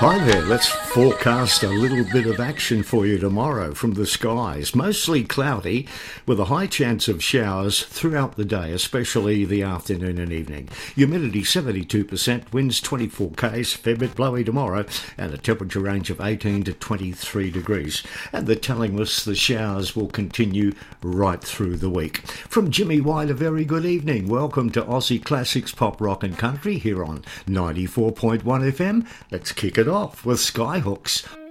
Hi there, let's forecast a little bit of action for you tomorrow from the skies. Mostly cloudy with a high chance of showers throughout the day, especially the afternoon and evening. Humidity 72%, winds 24 k's, fair bit blowy tomorrow, and a temperature range of 18 to 23 degrees. And they're telling us the showers will continue right through the week. From Jimmy White, a very good evening. Welcome to Aussie Classics Pop Rock and Country here on 94.1 FM. Let's kick it off with Skyhooks.